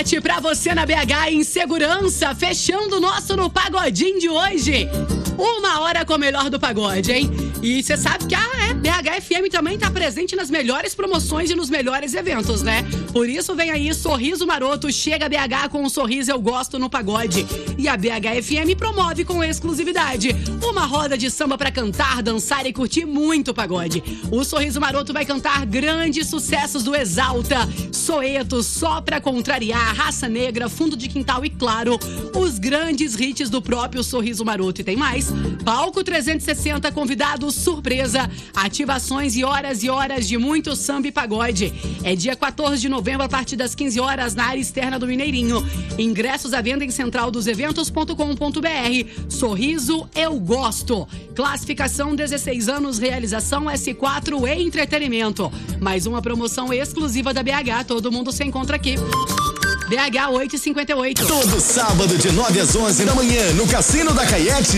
noite pra você na BH em segurança, fechando o nosso No Pagodinho de hoje. 1 hora com o melhor do pagode, hein? E você sabe que a BH FM também tá presente nas melhores promoções e nos melhores eventos, né? Por isso vem aí Sorriso Maroto, chega BH com um sorriso eu gosto no pagode. E a BH FM promove com exclusividade uma roda de samba pra cantar, dançar e curtir muito pagode. O Sorriso Maroto vai cantar grandes sucessos do Exalta, Soeto, Só Pra Contrariar, Raça Negra, Fundo de Quintal e, claro, os grandes hits do próprio Sorriso Maroto. E tem mais, palco 360, convidados surpresa, ativações e horas de muito samba e pagode. É dia 14 de novembro a partir das 15 horas na área externa do Mineirinho. Ingressos à venda em centraldoseventos.com.br. Sorriso eu gosto. Classificação 16 anos, realização S4 e entretenimento. Mais uma promoção exclusiva da BH, todo mundo se encontra aqui. BH 858. Todo sábado de 9 às 11 da manhã no Cassino da Caiete.